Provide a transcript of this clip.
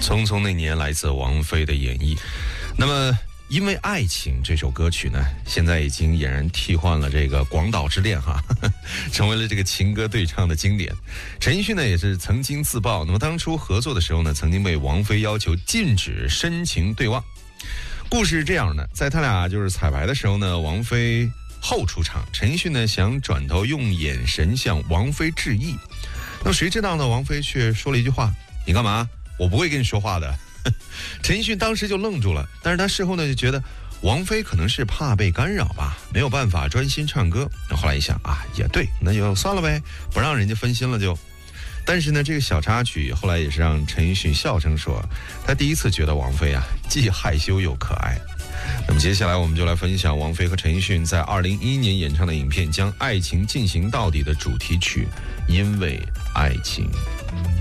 匆匆那年来自王菲的演绎。那么因为爱情这首歌曲呢，现在已经俨然替换了这个广岛之恋成为了这个情歌对唱的经典。陈奕迅呢也是曾经自曝，那么当初合作的时候呢，曾经被王菲要求禁止深情对望。故事是这样的，在他俩就是彩排的时候呢，王菲后出场，陈奕迅呢想转头用眼神向王菲致意，那么谁知道呢，王菲却说了一句话：你干嘛？我不会跟你说话的。陈奕迅当时就愣住了，但是他事后呢就觉得王菲可能是怕被干扰吧，没有办法专心唱歌。后来一想也对，那就算了呗，不让人家分心了就。但是呢，这个小插曲后来也是让陈奕迅笑称说，他第一次觉得王菲既害羞又可爱。那么接下来我们就来分享王菲和陈奕迅在2011年演唱的影片《将爱情进行到底》的主题曲《因为爱情》。